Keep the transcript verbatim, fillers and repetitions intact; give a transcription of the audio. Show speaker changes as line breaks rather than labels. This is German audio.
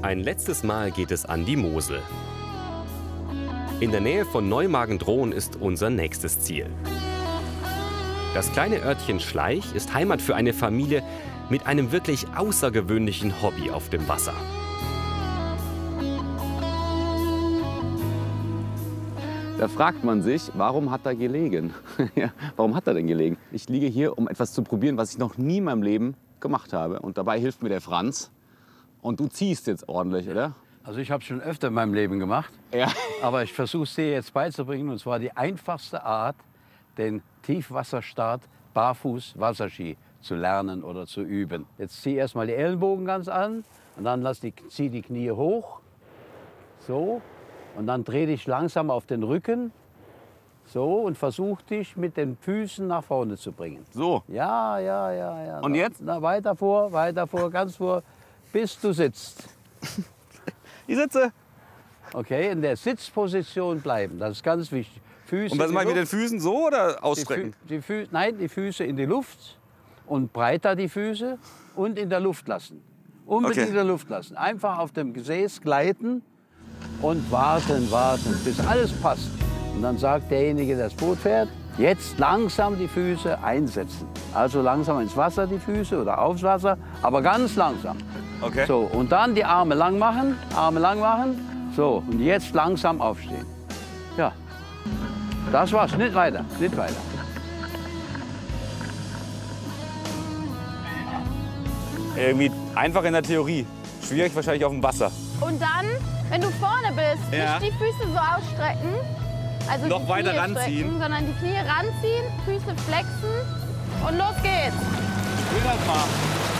Ein letztes Mal geht es an die Mosel. In der Nähe von Neumagen-Dhron ist unser nächstes Ziel. Das kleine Örtchen Schleich ist Heimat für eine Familie mit einem wirklich außergewöhnlichen Hobby auf dem Wasser.
Da fragt man sich, warum hat er gelegen? Ja, warum hat er denn gelegen? Ich liege hier, um etwas zu probieren, was ich noch nie in meinem Leben gemacht habe. Und dabei hilft mir der Franz. Und du ziehst jetzt ordentlich, oder?
Also ich habe schon öfter in meinem Leben gemacht.
Ja.
Aber ich versuche es dir jetzt beizubringen. Und zwar die einfachste Art, den Tiefwasserstart barfuß Wasserski zu lernen oder zu üben. Jetzt zieh erst mal die Ellenbogen ganz an und dann lass die, zieh die Knie hoch. So. Und dann dreh dich langsam auf den Rücken. So. Und versuch dich mit den Füßen nach vorne zu bringen.
So.
Ja, ja, ja, ja.
Und jetzt?
Na, weiter vor, weiter vor, ganz vor, bis du sitzt.
Ich sitze.
Okay, in der Sitzposition bleiben. Das ist ganz wichtig. Füße
Und was
in die
mache ich mit den
Luft.
Füßen? So oder
Die
ausstrecken?
Fü die Fü Nein, die Füße in die Luft und breiter die Füße und in der Luft lassen. Unbedingt
Okay.
in der Luft lassen. Einfach auf dem Gesäß gleiten und warten, warten, bis alles passt. Und dann sagt derjenige, der das Boot fährt, jetzt langsam die Füße einsetzen. Also langsam ins Wasser die Füße oder aufs Wasser, aber ganz langsam.
Okay.
So, und dann die Arme lang machen, Arme lang machen. So, und jetzt langsam aufstehen. Ja, das war's, nicht weiter, nicht weiter.
Irgendwie einfach in der Theorie. Schwierig wahrscheinlich auf dem Wasser.
Und dann, wenn du vorne bist,
Ja.
nicht die Füße so ausstrecken, also
Noch
die
weiter
Knie
ranziehen.
strecken, sondern die Knie ranziehen, Füße flexen und los geht's.
Ich will das mal.